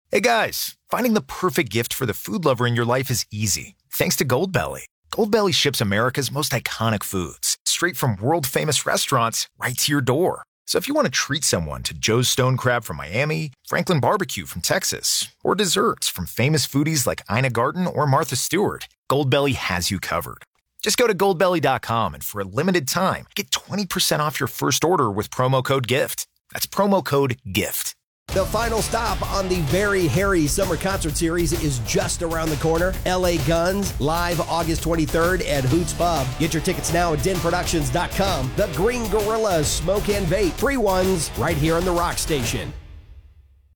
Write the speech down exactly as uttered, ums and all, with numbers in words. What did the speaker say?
Hey guys, finding the perfect gift for the food lover in your life is easy, thanks to Goldbelly. Goldbelly ships America's most iconic foods, straight from world-famous restaurants right to your door. So if you want to treat someone to Joe's Stone Crab from Miami, Franklin Barbecue from Texas, or desserts from famous foodies like Ina Garten or Martha Stewart, Goldbelly has you covered. Just go to goldbelly dot com and for a limited time, get twenty percent off your first order with promo code GIFT. That's promo code GIFT. The final stop on the Very Hairy Summer Concert Series is just around the corner. L A Guns, live August twenty-third at Hoots Pub. Get your tickets now at den productions dot com. The Green Gorilla Smoke and Vape. Free ones right here on the Rock Station.